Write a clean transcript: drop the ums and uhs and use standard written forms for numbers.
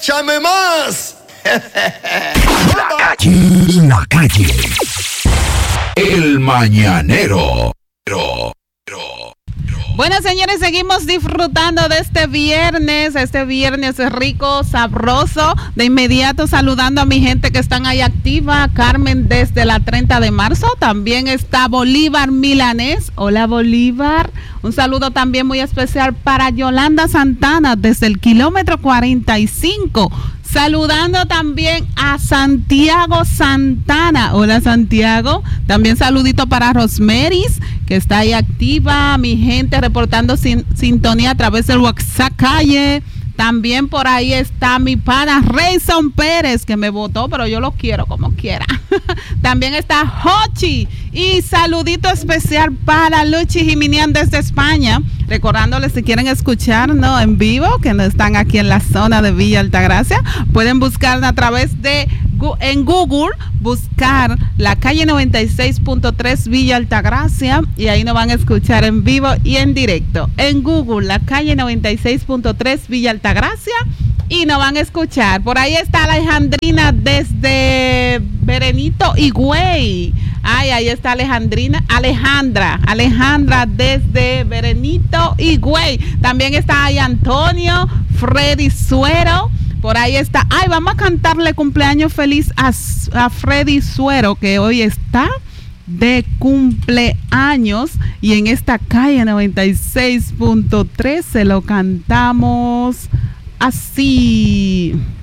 ¡Échame más! La calle. El mañanero. Bueno, señores, seguimos disfrutando de este viernes es rico, sabroso. De inmediato saludando a mi gente que están ahí activa. Carmen desde la 30 de marzo. También está Bolívar Milanés. Hola, Bolívar. Un saludo también muy especial para Yolanda Santana desde el kilómetro 45. Saludando también a Santiago Santana. Hola, Santiago. También saludito para Rosmeris, que está ahí activa. Mi gente reportando sintonía a través del WhatsApp Calle. También por ahí está mi pana Rayson Pérez, que me votó, pero yo lo quiero como quiera. También está Hochi. Y saludito especial para Luchi Jiminian desde España. Recordándoles, si quieren escucharnos en vivo, que no están aquí en la zona de Villa Altagracia, pueden buscarnos a través de en Google, buscar la calle 96.3 Villa Altagracia, y ahí nos van a escuchar en vivo y en directo. En Google, la calle 96.3 Villa Altagracia, y nos van a escuchar. Por ahí está Alejandrina desde Berenito Higüey. Ay, ahí está Alejandra desde Berenito Higüey. También está ahí Antonio, Freddy Suero. Por ahí está. Ay, vamos a cantarle cumpleaños feliz a Freddy Suero, que hoy está de cumpleaños. Y en esta calle 96.3 se lo cantamos así.